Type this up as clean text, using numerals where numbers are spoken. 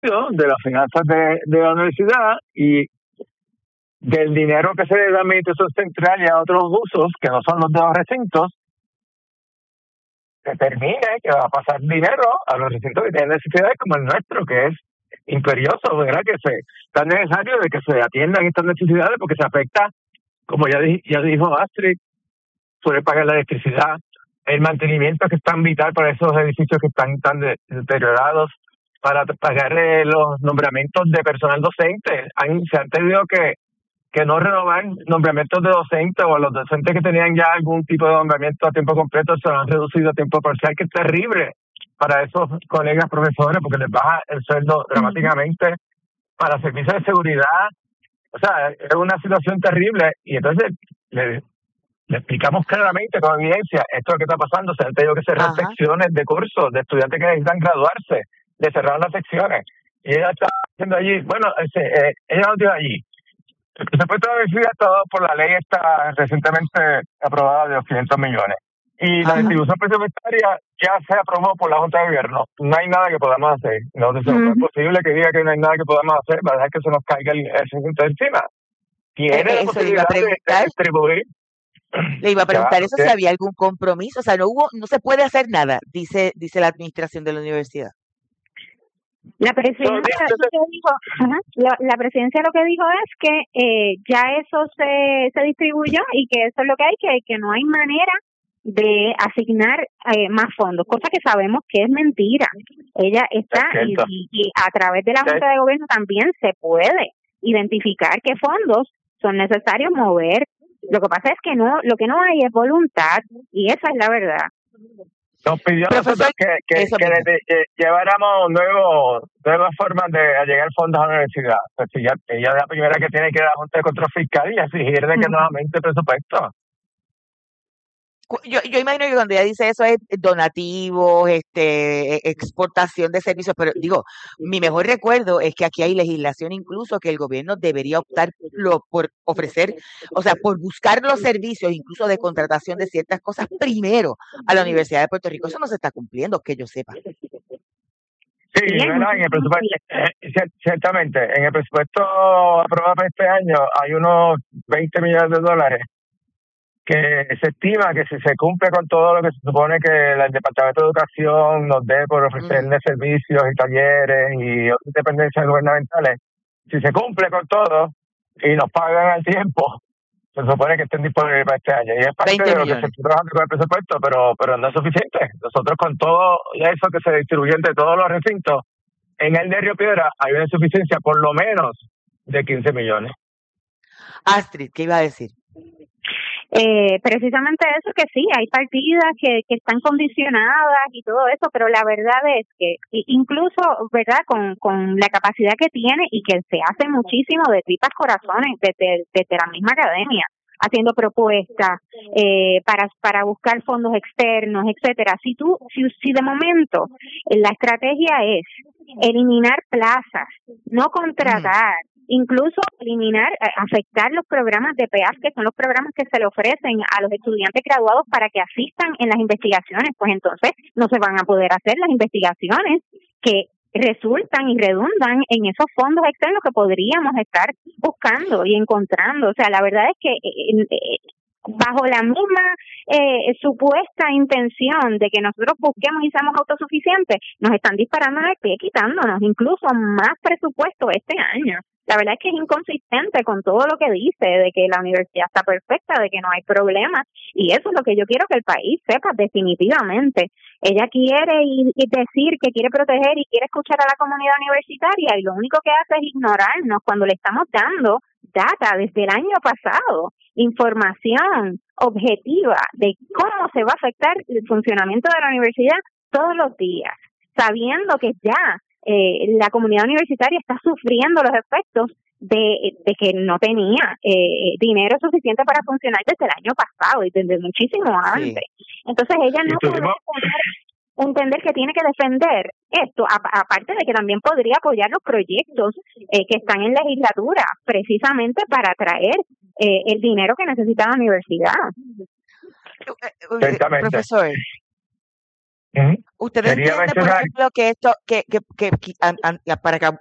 de las finanzas de la universidad y del dinero que se le da a administración central y a otros usos que no son los de los recintos, determine que va a pasar dinero a los recintos que tienen necesidades como el nuestro, que es imperioso, ¿verdad? Que es tan necesario de que se atiendan estas necesidades porque se afecta, como ya dijo Astrid, sobre pagar la electricidad, el mantenimiento que es tan vital para esos edificios que están tan deteriorados, para pagar los nombramientos de personal docente. Se han tenido que no renovar nombramientos de docentes, o los docentes que tenían ya algún tipo de nombramiento a tiempo completo se lo han reducido a tiempo parcial, que es terrible para esos colegas profesores porque les baja el sueldo dramáticamente, para servicios de seguridad. O sea, es una situación terrible y entonces le explicamos claramente con evidencia esto es lo que está pasando. Se han tenido que cerrar secciones de cursos de estudiantes que necesitan graduarse, de cerrar las secciones. Y ella está haciendo allí, ella no tiene allí. El presupuesto de la universidad está dado por la ley esta recientemente aprobada de los 500 millones. Y la distribución presupuestaria ya se aprobó por la Junta de Gobierno. No hay nada que podamos hacer. No es posible que diga que no hay nada que podamos hacer para dejar que se nos caiga el recinto encima. Tiene la posibilidad de distribuir. Le iba a preguntar eso, si había algún compromiso. O sea, no se puede hacer nada, dice la administración de la universidad. La presidencia la presidencia lo que dijo es que ya eso se distribuyó y que eso es lo que hay, que no hay manera de asignar más fondos, cosa que sabemos que es mentira. Ella está y a través de la Junta de Gobierno también se puede identificar qué fondos son necesarios mover. Lo que pasa es que lo que no hay es voluntad, y esa es la verdad. Nos pidió a nosotros que lleváramos nuevas formas de llegar fondos a la universidad. Pues si ella es la primera que tiene que ir a la Junta de Control Fiscal y exigir de que no aumente el presupuesto. Yo imagino que cuando ella dice eso es donativos, exportación de servicios, pero digo, mi mejor recuerdo es que aquí hay legislación incluso que el gobierno debería optar por ofrecer, o sea, por buscar los servicios incluso de contratación de ciertas cosas primero a la Universidad de Puerto Rico. Eso no se está cumpliendo, que yo sepa. Sí, ¿verdad? En el presupuesto, ciertamente, en el presupuesto aprobado para este año hay unos 20 millones de dólares que se estima que si se cumple con todo lo que se supone que el Departamento de Educación nos dé por ofrecerle servicios y talleres y otras dependencias gubernamentales, si se cumple con todo y nos pagan al tiempo, se supone que estén disponibles para este año. Y es parte de lo que se está trabajando con el presupuesto, pero no es suficiente. Nosotros con todo eso que se distribuye entre todos los recintos, en el de Río Piedra hay una insuficiencia por lo menos de 15 millones. Astrid, ¿qué iba a decir? Precisamente eso, que sí, hay partidas que están condicionadas y todo eso, pero la verdad es que incluso, ¿verdad?, con la capacidad que tiene y que se hace muchísimo de tripas corazones desde la misma academia, haciendo propuestas para buscar fondos externos, etcétera. Si de momento la estrategia es eliminar plazas, no contratar, incluso afectar los programas de PEAF, que son los programas que se le ofrecen a los estudiantes graduados para que asistan en las investigaciones, pues entonces no se van a poder hacer las investigaciones que resultan y redundan en esos fondos externos que podríamos estar buscando y encontrando. O sea, la verdad es que bajo la misma supuesta intención de que nosotros busquemos y seamos autosuficientes, nos están disparando en el pie, quitándonos incluso más presupuesto este año. La verdad es que es inconsistente con todo lo que dice, de que la universidad está perfecta, de que no hay problemas, y eso es lo que yo quiero que el país sepa definitivamente. Ella quiere decir que quiere proteger y quiere escuchar a la comunidad universitaria, y lo único que hace es ignorarnos cuando le estamos dando data desde el año pasado, información objetiva de cómo se va a afectar el funcionamiento de la universidad todos los días, sabiendo que ya la comunidad universitaria está sufriendo los efectos de que no tenía dinero suficiente para funcionar desde el año pasado y desde muchísimo antes. Entonces ella no puede entender que tiene que defender esto, aparte de que también podría apoyar los proyectos que están en legislatura precisamente para atraer el dinero que necesita la universidad. Profesor, Ujú. ¿Usted Sería entiende, por mencionar, ejemplo, que esto, para que